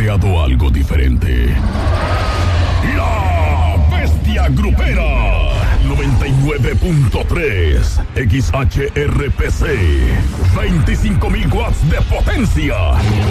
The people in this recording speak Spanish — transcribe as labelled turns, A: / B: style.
A: creado algo diferente. La Bestia Grupera 99.3 XHRPC, 25,000 watts de potencia.